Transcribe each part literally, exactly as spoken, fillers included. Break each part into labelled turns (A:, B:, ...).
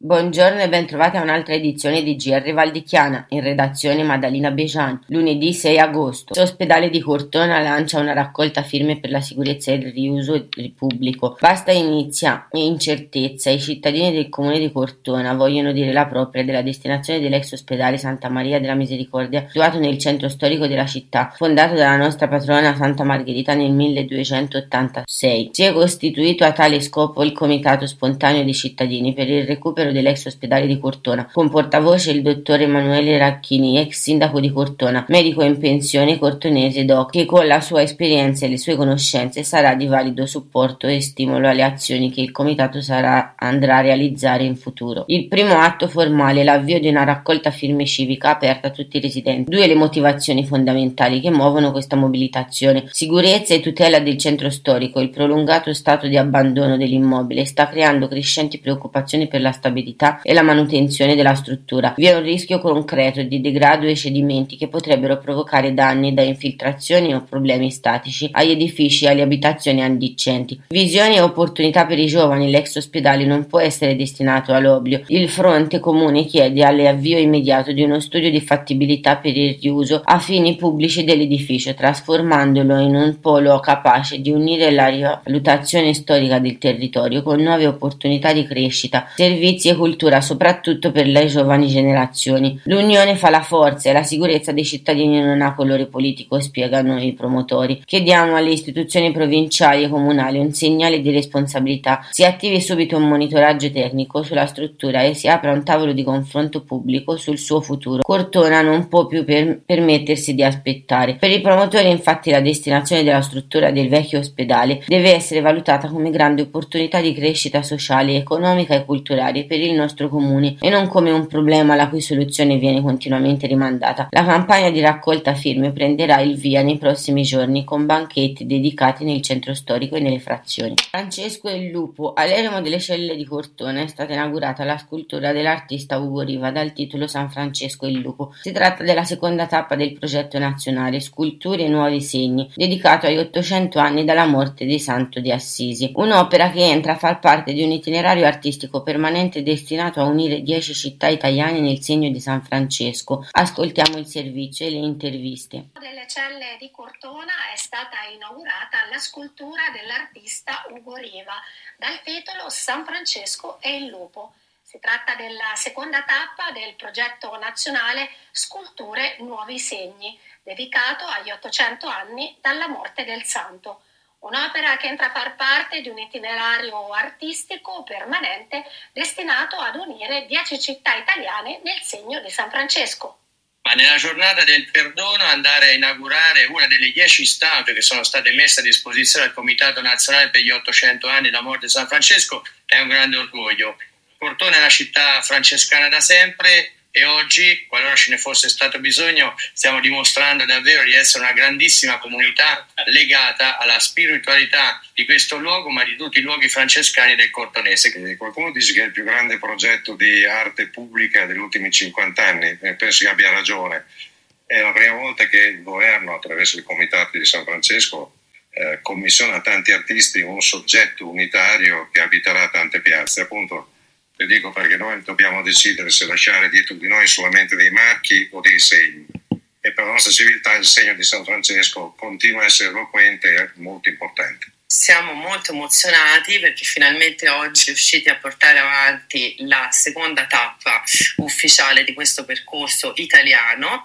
A: Buongiorno e bentrovati a un'altra edizione di G R Valdichiana, in redazione Maddalena Bejan. Lunedì sei agosto. L'ospedale di Cortona lancia una raccolta firme per la sicurezza e il riuso pubblico. Basta inizia e incertezza. I cittadini del comune di Cortona vogliono dire la propria della destinazione dell'ex ospedale Santa Maria della Misericordia, situato nel centro storico della città, fondato dalla nostra patrona Santa Margherita nel milleduecentottantasei. Si è costituito a tale scopo il Comitato Spontaneo di Cittadini per il recupero dell'ex ospedale di Cortona, con portavoce il dottor Emanuele Racchini, ex sindaco di Cortona, medico in pensione cortonese doc, che con la sua esperienza e le sue conoscenze sarà di valido supporto e stimolo alle azioni che il comitato sarà, andrà a realizzare in futuro. Il primo atto formale è l'avvio di una raccolta firme civica aperta a tutti i residenti. Due le motivazioni fondamentali che muovono questa mobilitazione: sicurezza e tutela del centro storico. Il prolungato stato di abbandono dell'immobile sta creando crescenti preoccupazioni per la stabilità e la manutenzione della struttura. Vi è un rischio concreto di degrado e cedimenti che potrebbero provocare danni da infiltrazioni o problemi statici agli edifici e alle abitazioni adicenti. Visioni e opportunità per i giovani. L'ex ospedale non può essere destinato all'oblio. Il fronte comune chiede all'avvio immediato di uno studio di fattibilità per il riuso a fini pubblici dell'edificio, trasformandolo in un polo capace di unire la rivalutazione storica del territorio con nuove opportunità di crescita, servizi e cultura, soprattutto per le giovani generazioni. L'unione fa la forza e la sicurezza dei cittadini non ha colore politico, spiegano i promotori. Chiediamo alle istituzioni provinciali e comunali un segnale di responsabilità. Si attivi subito un monitoraggio tecnico sulla struttura e si apra un tavolo di confronto pubblico sul suo futuro. Cortona non può più per- permettersi di aspettare. Per i promotori, infatti, la destinazione della struttura del vecchio ospedale deve essere valutata come grande opportunità di crescita sociale, economica e culturale per il nostro comune e non come un problema la cui soluzione viene continuamente rimandata. La campagna di raccolta firme prenderà il via nei prossimi giorni con banchetti dedicati nel centro storico e nelle frazioni. Francesco e il lupo. All'eremo delle celle di Cortona è stata inaugurata la scultura dell'artista Ugo Riva dal titolo San Francesco e il lupo. Si tratta della seconda tappa del progetto nazionale Sculture e Nuovi Segni, dedicato agli ottocento anni dalla morte di Santo di Assisi. Un'opera che entra a far parte di un itinerario artistico permanente destinato a unire dieci città italiane nel segno di San Francesco. Ascoltiamo il servizio e le interviste.
B: Delle celle di Cortona è stata inaugurata la scultura dell'artista Ugo Riva dal titolo San Francesco e il lupo. Si tratta della seconda tappa del progetto nazionale Sculture Nuovi Segni, dedicato agli ottocento anni dalla morte del santo. Un'opera che entra a far parte di un itinerario artistico permanente destinato ad unire dieci città italiane nel segno di San Francesco.
C: Ma nella giornata del perdono andare a inaugurare una delle dieci statue che sono state messe a disposizione del Comitato Nazionale per gli ottocento anni dalla morte di San Francesco è un grande orgoglio. Cortona è una città francescana da sempre e oggi, qualora ce ne fosse stato bisogno, stiamo dimostrando davvero di essere una grandissima comunità legata alla spiritualità di questo luogo, ma di tutti i luoghi francescani del Cortonese.
D: E qualcuno dice che è il più grande progetto di arte pubblica degli ultimi cinquanta anni, e penso che abbia ragione. È la prima volta che il governo, attraverso il Comitato di San Francesco, eh, commissiona a tanti artisti un soggetto unitario che abiterà tante piazze. Appunto, vi dico perché noi dobbiamo decidere se lasciare dietro di noi solamente dei marchi o dei segni. E per la nostra civiltà il segno di San Francesco continua a essere eloquente e molto importante.
E: Siamo molto emozionati perché finalmente oggi siamo riusciti a portare avanti la seconda tappa ufficiale di questo percorso italiano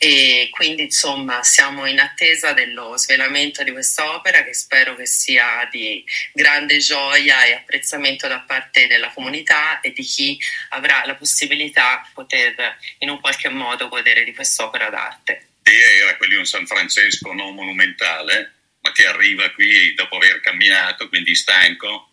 E: e quindi insomma siamo in attesa dello svelamento di quest'opera che spero che sia di grande gioia e apprezzamento da parte della comunità e di chi avrà la possibilità di poter in un qualche modo godere di quest'opera d'arte.
F: L'idea era quella di un San Francesco non monumentale, ma che arriva qui dopo aver camminato, quindi stanco,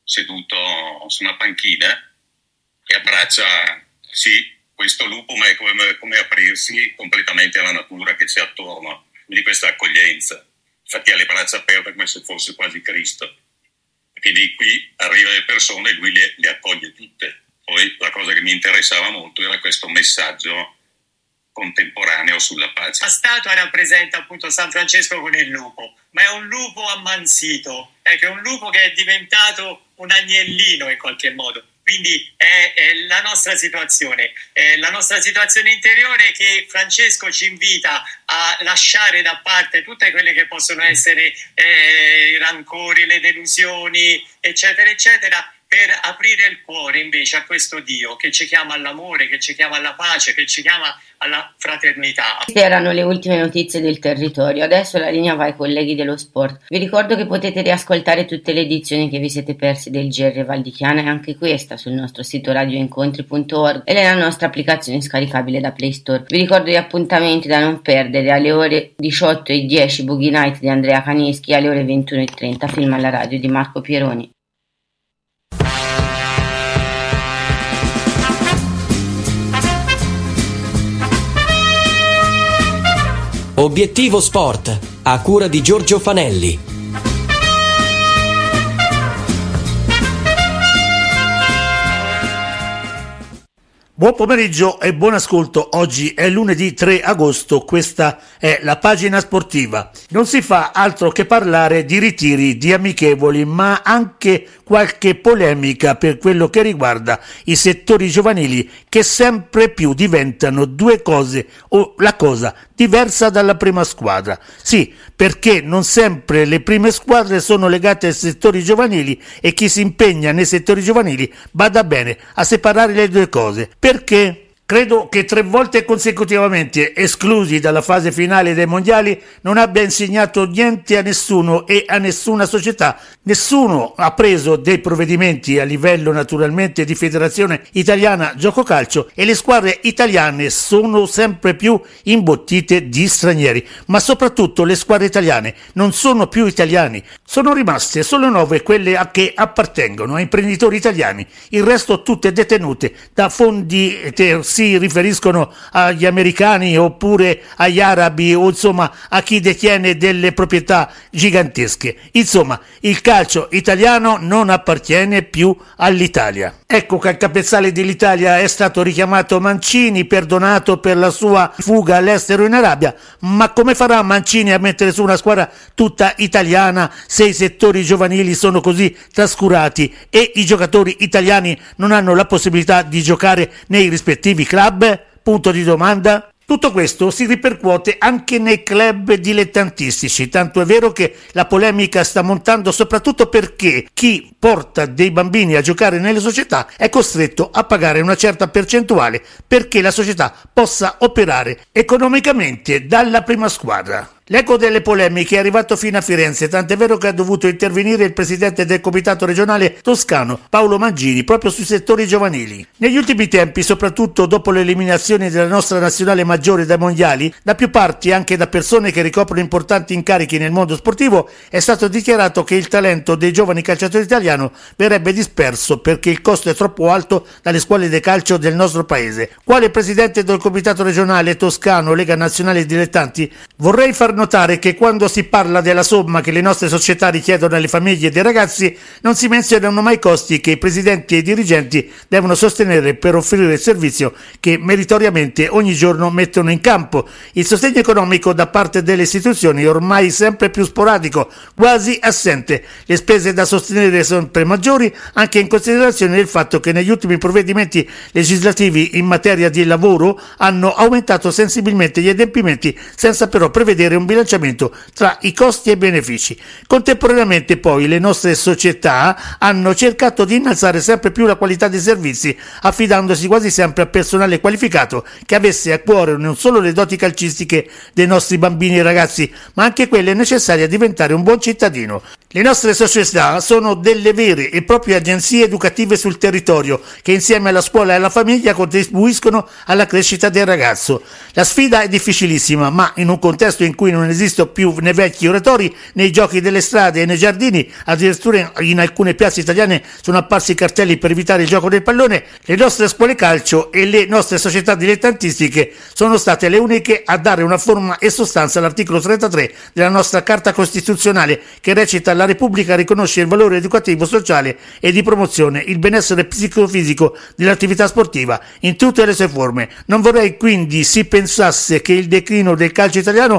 F: seduto su una panchina, e abbraccia, sì, questo lupo, ma è come, come aprirsi completamente alla natura che c'è attorno, quindi questa accoglienza. Infatti ha le braccia aperte come se fosse quasi Cristo. Quindi qui arrivano le persone e lui le, le accoglie tutte. Poi la cosa che mi interessava molto era questo messaggio contemporaneo sulla pace.
G: La statua rappresenta appunto San Francesco con il lupo, ma è un lupo ammansito, ecco, è un lupo che è diventato un agnellino in qualche modo. Quindi è, è la nostra situazione, è la nostra situazione interiore che Francesco ci invita a lasciare da parte tutte quelle che possono essere eh, i rancori, le delusioni, eccetera, eccetera, per aprire il cuore invece a questo Dio che ci chiama all'amore, che ci chiama alla pace, che ci chiama alla fraternità.
A: Queste erano le ultime notizie del territorio. Adesso la linea va ai colleghi dello sport. Vi ricordo che potete riascoltare tutte le edizioni che vi siete persi del G R Val di Chiana e anche questa sul nostro sito radioincontri punto org e nella nostra applicazione scaricabile da Play Store. Vi ricordo gli appuntamenti da non perdere: alle ore diciotto e dieci Boogie Night di Andrea Canischi, alle ore ventuno e trenta Film alla radio di Marco Pieroni.
H: Obiettivo Sport, a cura di Giorgio Fanelli.
I: Buon pomeriggio e buon ascolto. Oggi è lunedì tre agosto, questa è la pagina sportiva. Non si fa altro che parlare di ritiri, di amichevoli, ma anche qualche polemica per quello che riguarda i settori giovanili, che sempre più diventano due cose o la cosa diversa dalla prima squadra. Sì, perché non sempre le prime squadre sono legate ai settori giovanili e chi si impegna nei settori giovanili bada bene a separare le due cose. Perché? Credo che tre volte consecutivamente esclusi dalla fase finale dei mondiali non abbia insegnato niente a nessuno e a nessuna società. Nessuno ha preso dei provvedimenti a livello naturalmente di Federazione Italiana Gioco Calcio e le squadre italiane sono sempre più imbottite di stranieri, ma soprattutto le squadre italiane non sono più italiani, sono rimaste solo nove quelle a che appartengono a imprenditori italiani, il resto tutte detenute da fondi terzi. Si riferiscono agli americani oppure agli arabi o insomma a chi detiene delle proprietà gigantesche. Insomma, il calcio italiano non appartiene più all'Italia. Ecco che al capezzale dell'Italia è stato richiamato Mancini, perdonato per la sua fuga all'estero in Arabia, ma come farà Mancini a mettere su una squadra tutta italiana se i settori giovanili sono così trascurati e i giocatori italiani non hanno la possibilità di giocare nei rispettivi club? Punto di domanda. Tutto questo si ripercuote anche nei club dilettantistici, tanto è vero che la polemica sta montando soprattutto perché chi porta dei bambini a giocare nelle società è costretto a pagare una certa percentuale perché la società possa operare economicamente dalla prima squadra. L'eco delle polemiche è arrivato fino a Firenze, tant'è vero che ha dovuto intervenire il presidente del comitato regionale toscano, Paolo Mangini, proprio sui settori giovanili. Negli ultimi tempi, soprattutto dopo l'eliminazione della nostra nazionale maggiore dai mondiali, da più parti, anche da persone che ricoprono importanti incarichi nel mondo sportivo, è stato dichiarato che il talento dei giovani calciatori italiani verrebbe disperso perché il costo è troppo alto dalle scuole di calcio del nostro paese. Quale presidente del comitato regionale toscano Lega Nazionale Dilettanti, vorrei far notare che quando si parla della somma che le nostre società richiedono alle famiglie dei ragazzi non si menzionano mai i costi che i presidenti e i dirigenti devono sostenere per offrire il servizio che meritoriamente ogni giorno mettono in campo. Il sostegno economico da parte delle istituzioni è ormai sempre più sporadico, quasi assente. Le spese da sostenere sono sempre maggiori, anche in considerazione del fatto che negli ultimi provvedimenti legislativi in materia di lavoro hanno aumentato sensibilmente gli adempimenti senza però prevedere un bilanciamento tra i costi e i benefici. Contemporaneamente poi le nostre società hanno cercato di innalzare sempre più la qualità dei servizi, affidandosi quasi sempre a personale qualificato che avesse a cuore non solo le doti calcistiche dei nostri bambini e ragazzi, ma anche quelle necessarie a diventare un buon cittadino. Le nostre società sono delle vere e proprie agenzie educative sul territorio che insieme alla scuola e alla famiglia contribuiscono alla crescita del ragazzo. La sfida è difficilissima, ma in un contesto in cui non esistono più né vecchi oratori, nei giochi delle strade e nei giardini, addirittura in alcune piazze italiane sono apparsi cartelli per evitare il gioco del pallone, le nostre scuole calcio e le nostre società dilettantistiche sono state le uniche a dare una forma e sostanza all'articolo trentatré della nostra Carta Costituzionale che recita: la Repubblica riconosce il valore educativo, sociale e di promozione, il benessere psicofisico dell'attività sportiva in tutte le sue forme. Non vorrei quindi si pensasse che il declino del calcio italiano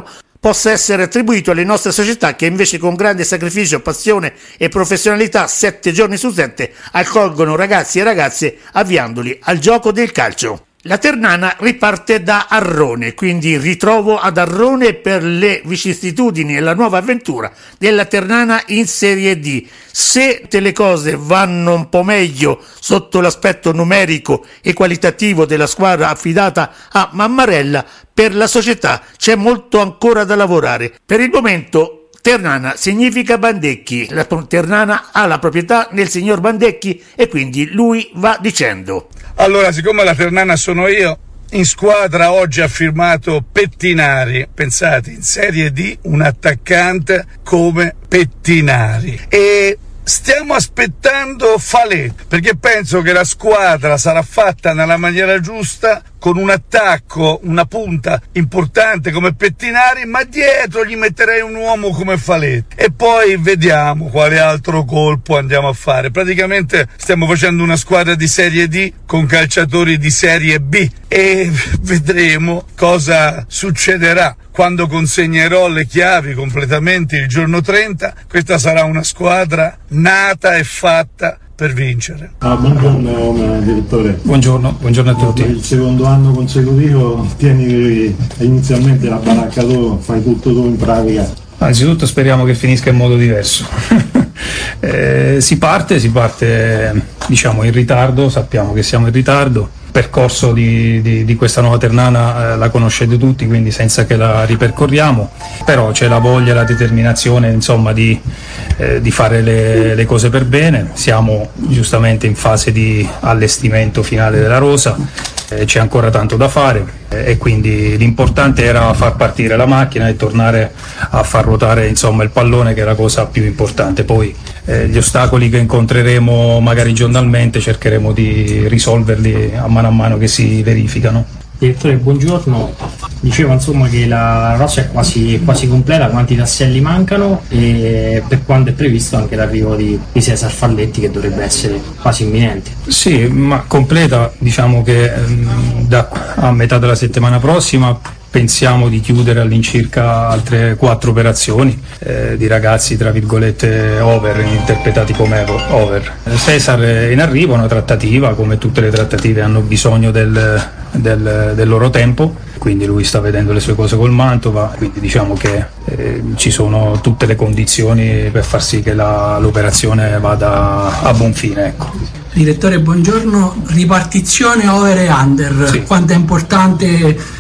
I: possa essere attribuito alle nostre società che invece con grande sacrificio, passione e professionalità sette giorni su sette accolgono ragazzi e ragazze avviandoli al gioco del calcio. La Ternana riparte da Arrone, quindi ritrovo ad Arrone per le vicissitudini e la nuova avventura della Ternana in Serie D. Se le cose vanno un po' meglio sotto l'aspetto numerico e qualitativo della squadra affidata a Mammarella, per la società c'è molto ancora da lavorare. Per il momento Ternana significa Bandecchi, la Ternana ha la proprietà nel signor Bandecchi e quindi lui va dicendo:
J: allora, siccome la Ternana sono io, in squadra oggi ha firmato Pettinari, pensate, in Serie D un attaccante come Pettinari, e stiamo aspettando Faletti, perché penso che la squadra sarà fatta nella maniera giusta, con un attacco, una punta importante come Pettinari, ma dietro gli metterei un uomo come Faletti e poi vediamo quale altro colpo andiamo a fare. Praticamente stiamo facendo una squadra di Serie D con calciatori di Serie B e vedremo cosa succederà. Quando consegnerò le chiavi completamente il giorno trenta, questa sarà una squadra nata e fatta per vincere.
K: Ah, buongiorno direttore.
L: Buongiorno, buongiorno a tutti.
K: Per il secondo anno consecutivo tieni inizialmente la baracca tu, fai tutto tu in pratica.
L: Anzitutto speriamo che finisca in modo diverso. eh, si parte, si parte diciamo in ritardo, sappiamo che siamo in ritardo. Il percorso di, di, di questa nuova Ternana eh, la conoscete tutti, quindi senza che la ripercorriamo, però c'è la voglia, la determinazione insomma di, eh, di fare le, le cose per bene. Siamo giustamente in fase di allestimento finale della rosa, eh, c'è ancora tanto da fare eh, e quindi l'importante era far partire la macchina e tornare a far ruotare insomma il pallone, che è la cosa più importante. Poi eh, gli ostacoli che incontreremo magari giornalmente cercheremo di risolverli a mano a mano che si verificano.
M: Direttore, buongiorno. Dicevo insomma che la rosa è quasi, quasi completa, quanti tasselli mancano e per quando è previsto anche l'arrivo di, di Cesar Falletti, che dovrebbe essere quasi imminente.
L: Sì, ma completa, diciamo che da a metà della settimana prossima pensiamo di chiudere all'incirca altre quattro operazioni eh, di ragazzi tra virgolette over, interpretati come over. Cesar è in arrivo, una trattativa, come tutte le trattative hanno bisogno del, del, del loro tempo, quindi lui sta vedendo le sue cose col Mantova, quindi diciamo che eh, ci sono tutte le condizioni per far sì che la, l'operazione vada a buon fine, ecco.
N: Direttore, buongiorno. Ripartizione over e under, sì. Quanto è importante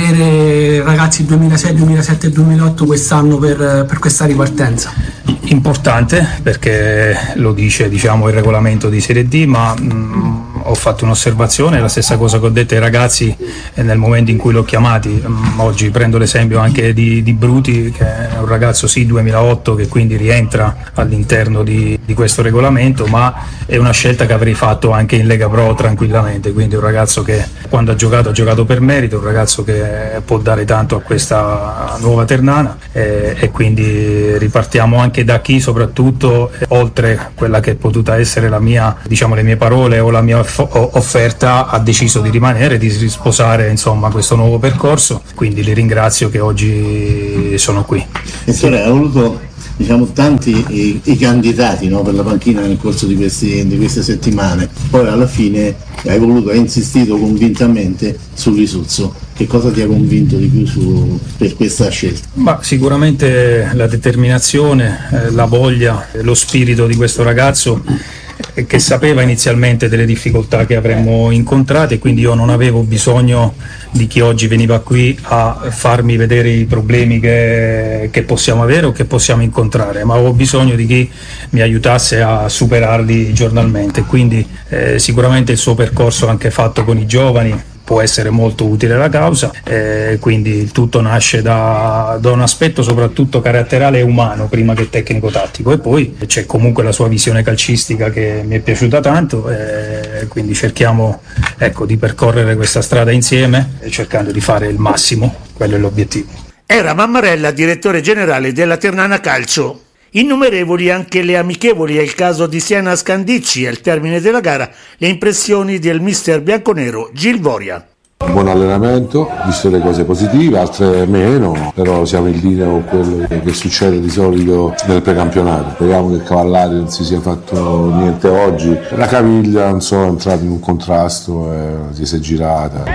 N: avere ragazzi duemilasei, duemilasette e duemilaotto quest'anno per, per questa ripartenza?
L: Importante, perché lo dice diciamo il regolamento di Serie D, ma mh, ho fatto un'osservazione, la stessa cosa che ho detto ai ragazzi nel momento in cui l'ho chiamati. Mh, oggi prendo l'esempio anche di, di Bruti, che è un ragazzo sì duemilaotto, che quindi rientra all'interno di, di questo regolamento, ma è una scelta che avrei fatto anche in Lega Pro tranquillamente, quindi un ragazzo che quando ha giocato ha giocato per merito, un ragazzo che può dare tanto a questa nuova Ternana e, e quindi ripartiamo anche da chi soprattutto eh, oltre quella che è potuta essere la mia, diciamo le mie parole o la mia off- offerta, ha deciso di rimanere, di risposare insomma questo nuovo percorso, quindi li ringrazio che oggi sono qui.
K: Ettore, ha voluto diciamo tanti i, i candidati, no, per la panchina nel corso di, questi, di queste settimane, poi alla fine hai voluto, hai insistito convintamente sull'Isuzzo. Che cosa ti ha convinto di più su, per questa scelta?
L: Ma sicuramente la determinazione, eh, la voglia, lo spirito di questo ragazzo eh, che sapeva inizialmente delle difficoltà che avremmo incontrate, quindi io non avevo bisogno di chi oggi veniva qui a farmi vedere i problemi che, che possiamo avere o che possiamo incontrare, ma avevo bisogno di chi mi aiutasse a superarli giornalmente, quindi eh, sicuramente il suo percorso anche fatto con i giovani può essere molto utile alla causa, eh, quindi il tutto nasce da, da un aspetto soprattutto caratteriale e umano prima che tecnico-tattico, e poi c'è comunque la sua visione calcistica che mi è piaciuta tanto, eh, quindi cerchiamo ecco, di percorrere questa strada insieme cercando di fare il massimo, quello è l'obiettivo.
I: Era Mammarella, direttore generale della Ternana Calcio. Innumerevoli anche le amichevoli, è il caso di Siena Scandicci, al termine della gara le impressioni del mister bianconero Gil Voria.
O: buon allenamento, visto le cose positive, altre meno, però siamo in linea con quello che succede di solito nel precampionato. Speriamo che Cavallari non si sia fatto niente oggi. La caviglia, non so, è entrata in un contrasto e si è girata.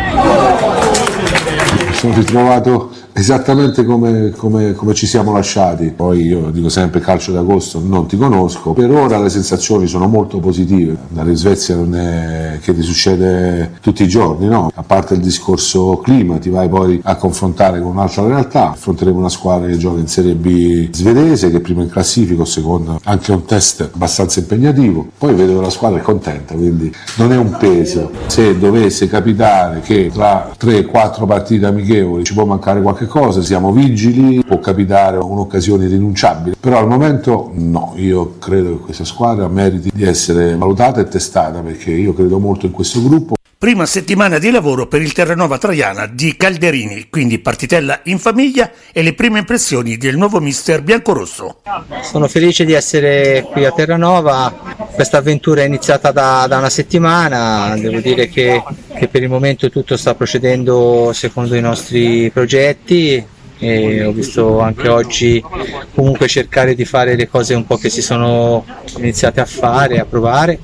O: Mi sono ritrovato esattamente come, come, come ci siamo lasciati. Poi io dico sempre calcio d'agosto, non ti conosco. Per ora le sensazioni sono molto positive. Andare in Svezia non è che ti succede tutti i giorni, no? A parte il discorso clima, ti vai poi a confrontare con un'altra realtà. Affronteremo una squadra che gioca in Serie B svedese, che prima in classifica o seconda, anche un test abbastanza impegnativo. Poi vedo che la squadra è contenta, quindi non è un peso. Se dovesse capitare che tra tre quattro partite amichevoli ci può mancare qualche cosa, siamo vigili, può capitare un'occasione irrinunciabile, però al momento no, io credo che questa squadra meriti di essere valutata e testata, perché io credo molto in questo gruppo.
I: Prima settimana di lavoro per il Terranova Traiana di Calderini, quindi partitella in famiglia e le prime impressioni del nuovo mister biancorosso.
P: Sono felice di essere qui a Terranova, questa avventura è iniziata da, da una settimana, devo dire che, che per il momento tutto sta procedendo secondo i nostri progetti. E ho visto anche oggi comunque cercare di fare le cose un po' che si sono iniziate a fare, a provare,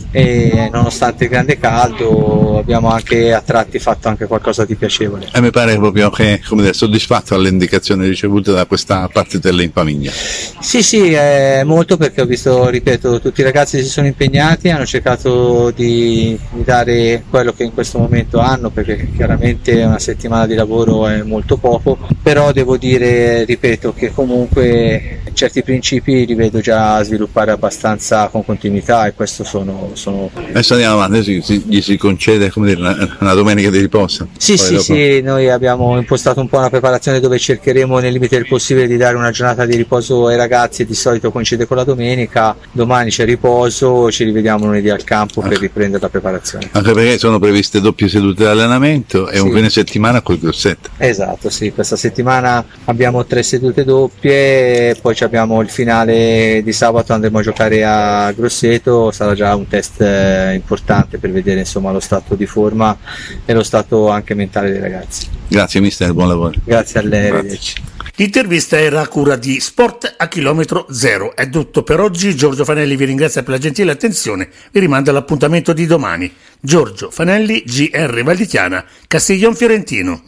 P: e nonostante il grande caldo abbiamo anche a tratti fatto anche qualcosa di piacevole.
Q: E mi pare proprio che, come dire, soddisfatto alle indicazioni ricevute da questa partitella in famiglia.
P: Sì, sì, eh, molto, perché ho visto, ripeto, tutti i ragazzi si sono impegnati, hanno cercato di, di dare quello che in questo momento hanno, perché chiaramente una settimana di lavoro è molto poco, però devo dire, ripeto, che comunque certi principi li vedo già sviluppare abbastanza con continuità, e questo sono... sono...
Q: Adesso andiamo avanti, si, si, gli si concede, come dire, una, una domenica di riposo.
P: Sì, Poi sì, dopo... sì, noi abbiamo impostato un po' una preparazione dove cercheremo nel limite del possibile di dare una giornata di riposo ai ragazzi, e di solito coincide con la domenica. Domani c'è riposo, ci rivediamo lunedì al campo per riprendere la preparazione.
Q: Anche perché sono previste doppie sedute di allenamento e sì, un fine settimana col Grosseto.
P: Esatto, sì, questa settimana abbiamo tre sedute doppie, poi abbiamo il finale di sabato, andremo a giocare a Grosseto, sarà già un test importante per vedere insomma lo stato di forma e lo stato anche mentale dei ragazzi.
Q: Grazie mister, buon lavoro.
P: Grazie a lei, arrivederci.
I: L'intervista era a cura di Sport a chilometro zero. È tutto per oggi. Giorgio Fanelli vi ringrazia per la gentile attenzione, vi rimanda all'appuntamento di domani. Giorgio Fanelli, G R Valdichiana, Castiglion Fiorentino.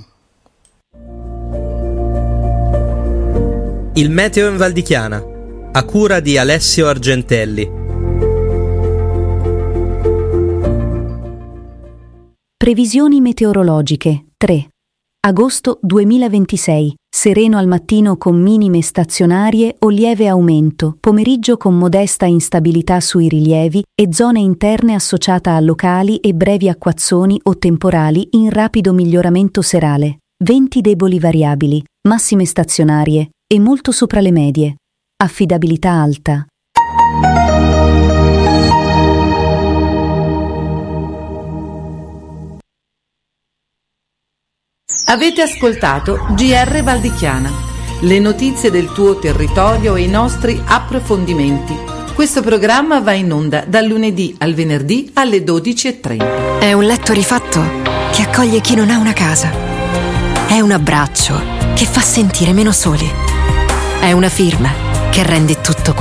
R: Il meteo in Valdichiana, a cura di Alessio Argentelli.
S: Previsioni meteorologiche. tre. Agosto duemilaventisei. Sereno al mattino con minime stazionarie o lieve aumento, pomeriggio con modesta instabilità sui rilievi e zone interne associata a locali e brevi acquazzoni o temporali in rapido miglioramento serale. Venti deboli variabili, massime stazionarie e molto sopra le medie. Affidabilità alta.
T: Avete ascoltato G R Valdichiana, le notizie del tuo territorio e i nostri approfondimenti. Questo programma va in onda dal lunedì al venerdì alle dodici e trenta.
U: È un letto rifatto che accoglie chi non ha una casa. È un abbraccio che fa sentire meno soli. È una firma che rende tutto